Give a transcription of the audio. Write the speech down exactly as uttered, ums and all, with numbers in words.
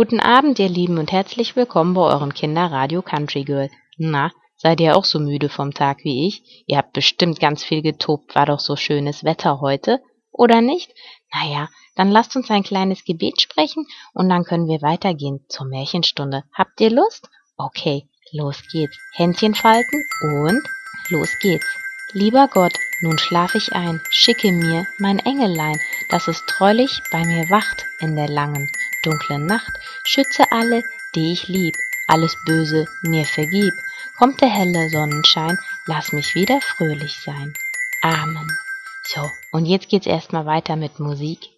Guten Abend, ihr Lieben, und herzlich willkommen bei eurem Kinderradio Country Girl. Na, seid ihr auch so müde vom Tag wie ich? Ihr habt bestimmt ganz viel getobt, war doch so schönes Wetter heute, oder nicht? Naja, dann lasst uns ein kleines Gebet sprechen und dann können wir weitergehen zur Märchenstunde. Habt ihr Lust? Okay, los geht's. Händchen falten und los geht's. Lieber Gott, nun schlaf ich ein, schicke mir mein Engelein, dass es treulich bei mir wacht in der langen, dunklen Nacht, schütze alle, die ich lieb, alles Böse mir vergib, kommt der helle Sonnenschein, lass mich wieder fröhlich sein. Amen. So, und jetzt geht's erstmal weiter mit Musik.